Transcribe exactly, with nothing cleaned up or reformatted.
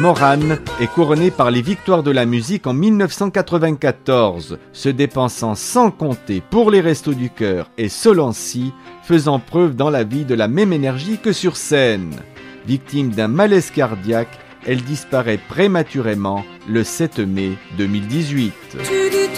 Morane est couronnée par les Victoires de la musique en mille neuf cent quatre-vingt-quatorze, se dépensant sans compter pour les Restos du Cœur et Solancy, faisant preuve dans la vie de la même énergie que sur scène. Victime d'un malaise cardiaque, elle disparaît prématurément le sept mai deux mille dix-huit.